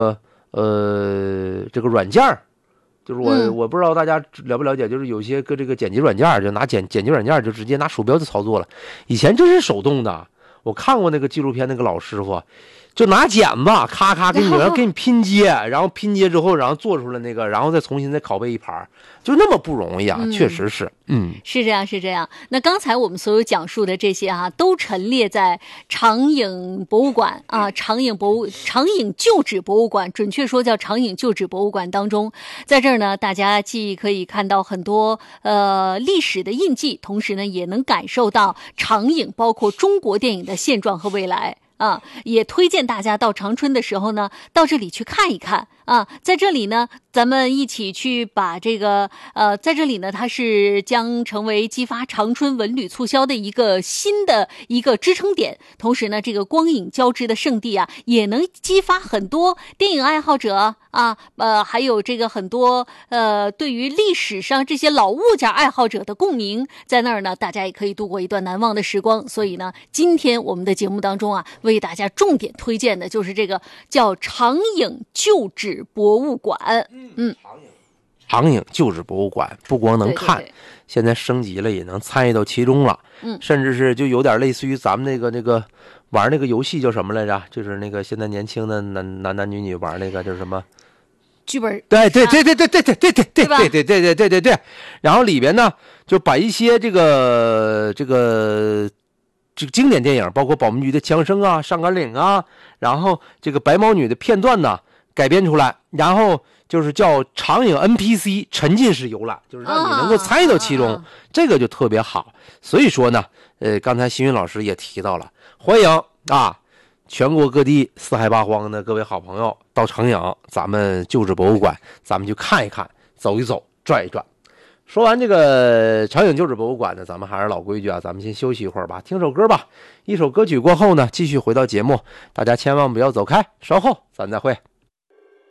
这个软件儿，就是我不知道大家了不了解，就是有些个这个剪辑软件就拿剪辑软件就直接拿鼠标就操作了，以前真是手动的。我看过那个纪录片，那个老师傅就拿剪子咔咔给你拼接，然后拼接之后，然后做出来那个，然后再重新再拷贝一盘，就那么不容易啊，确实是， 是这样是这样。那刚才我们所有讲述的这些都陈列在长影博物馆长影旧址博物馆，准确说叫长影旧址博物馆当中。在这儿呢，大家既可以看到很多历史的印记，同时呢，也能感受到长影包括中国电影的现状和未来。也推荐大家到长春的时候呢，到这里去看一看在这里呢，咱们一起去把这个在这里呢，它是将成为激发长春文旅促销的一个新的一个支撑点。同时呢，这个光影交织的圣地也能激发很多电影爱好者还有这个很多对于历史上这些老物件爱好者的共鸣，在那儿呢，大家也可以度过一段难忘的时光。所以呢，今天我们的节目当中为大家重点推荐的就是这个叫长影旧址博物馆。 长影旧址博物馆不光能看， 对， 现在升级了，也能参与到其中了。甚至是就有点类似于咱们那个玩那个游戏叫什么来着？就是那个现在年轻的男女玩那个叫什么？ 剧本。 对，然后里边呢，就把一些这个经典电影，包括保密局的枪声上甘岭然后这个白毛女的片段呢改编出来，然后就是叫长影 NPC 沉浸式游览，就是让你能够参与到其中，这个就特别好。所以说呢，刚才新云老师也提到了，欢迎全国各地四海八荒的各位好朋友到长影咱们旧址博物馆，咱们去看一看，走一走，转一转。说完这个长影旧址博物馆呢，咱们还是老规矩咱们先休息一会儿吧，听首歌吧。一首歌曲过后呢，继续回到节目，大家千万不要走开，稍后咱再会。